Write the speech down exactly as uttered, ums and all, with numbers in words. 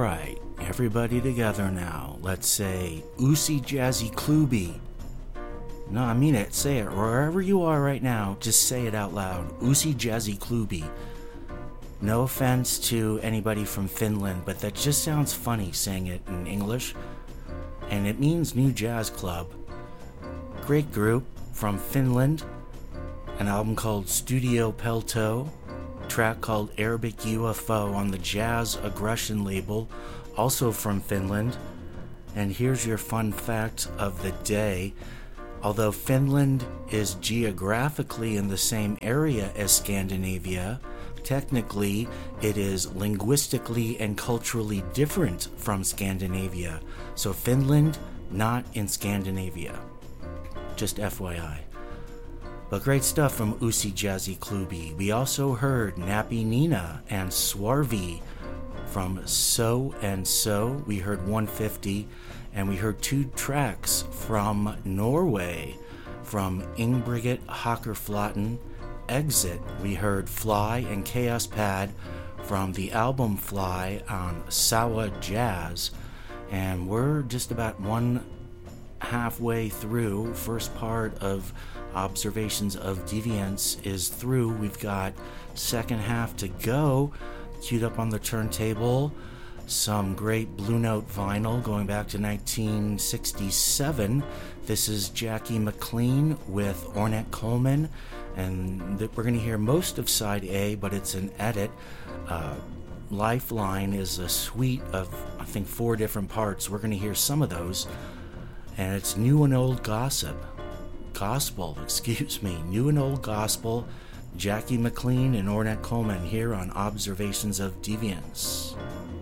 Alright, everybody together now. Let's say Oosie Jazzy Kluby. No, I mean it. Say it. Wherever you are right now, just say it out loud. Oosie Jazzy Kluby. No offense to anybody from Finland, but that just sounds funny saying it in English. And it means New Jazz Club. Great group from Finland. An album called Studio Pelto. Track called Arabic U F O on the Jazz Aggression label, also from Finland. And here's your fun fact of the day. Although Finland is geographically in the same area as Scandinavia, technically it is linguistically and culturally different from Scandinavia. So Finland, not in Scandinavia. Just F Y I. But great stuff from Oosie Jazzy Kluby. We also heard Nappy Nina and Swarvy from So and So. We heard one fifty, and we heard two tracks from Norway, from Ingebrigit Håkerflaten, Exit. We heard Fly and Chaos Pad from the album Fly on Sawa Jazz. And we're just about one halfway through. First part of Observations of Deviance is through. We've got second half to go. Queued up on the turntable, some great Blue Note vinyl going back to nineteen sixty-seven. This is Jackie McLean with Ornette Coleman, and th- we're going to hear most of side A, but it's an edit. Uh, Lifeline is a suite of, I think, four different parts. We're going to hear some of those, and it's New and Old Gossip. Gospel, excuse me, New and Old Gospel, Jackie McLean and Ornette Coleman here on Observations of Deviance.